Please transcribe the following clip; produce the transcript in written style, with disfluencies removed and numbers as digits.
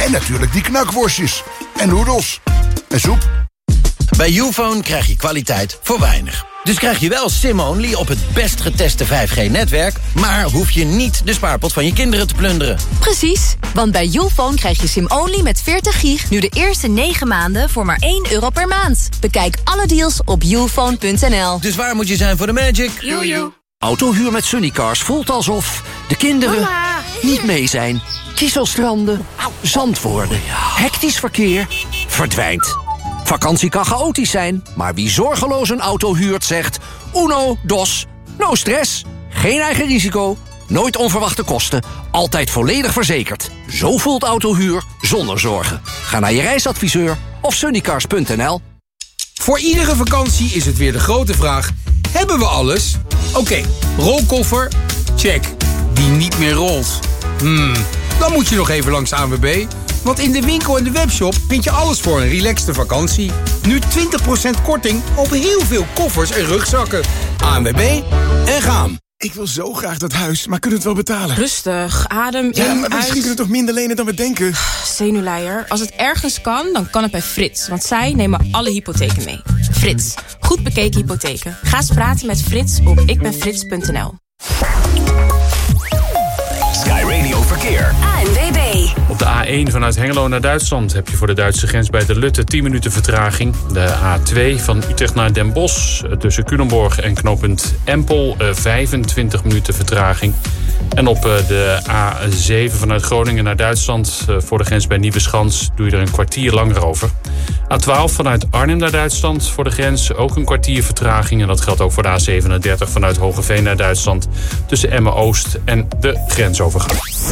En natuurlijk die knakworstjes. En noedels. En soep. Bij Youfone krijg je kwaliteit voor weinig. Dus krijg je wel SIM-only op het best geteste 5G-netwerk... maar hoef je niet de spaarpot van je kinderen te plunderen. Precies, want bij Youfone krijg je SIM-only met 40 gig... nu de eerste 9 maanden voor maar €1 per maand. Bekijk alle deals op youfone.nl. Dus waar moet je zijn voor de magic? Jojo. Autohuur met Sunnycars voelt alsof de kinderen niet mee zijn. Kieselstranden, zand worden, hectisch verkeer, verdwijnt. Vakantie kan chaotisch zijn, maar wie zorgeloos een auto huurt zegt... Uno, dos, no stress, geen eigen risico, nooit onverwachte kosten... altijd volledig verzekerd. Zo voelt autohuur zonder zorgen. Ga naar je reisadviseur of sunnycars.nl. Voor iedere vakantie is het weer de grote vraag... hebben we alles? Oké, rolkoffer, check. Die niet meer rolt. Dan moet je nog even langs ANWB... want in de winkel en de webshop vind je alles voor een relaxte vakantie. Nu 20% korting op heel veel koffers en rugzakken. ANWB en gaan. Ik wil zo graag dat huis, maar kunnen we het wel betalen? Rustig, adem in, Ja, maar misschien uit. kunnen we toch minder lenen dan we denken? Zenuwleier. Als het ergens kan, dan kan het bij Frits. Want zij nemen alle hypotheken mee. Frits. Goed bekeken hypotheken. Ga eens praten met Frits op ikbenfrits.nl. Sky Radio Verkeer. ANWB. Op de A1 vanuit Hengelo naar Duitsland heb je voor de Duitse grens bij de Lutte 10 minuten vertraging. De A2 van Utrecht naar Den Bosch tussen Culemborg en knooppunt Empel 25 minuten vertraging. En op de A7 vanuit Groningen naar Duitsland voor de grens bij Nieuweschans doe je er een kwartier langer over. A12 vanuit Arnhem naar Duitsland voor de grens ook een kwartier vertraging. En dat geldt ook voor de A37 vanuit Hogeveen naar Duitsland tussen Emmen-Oost en de grensovergang.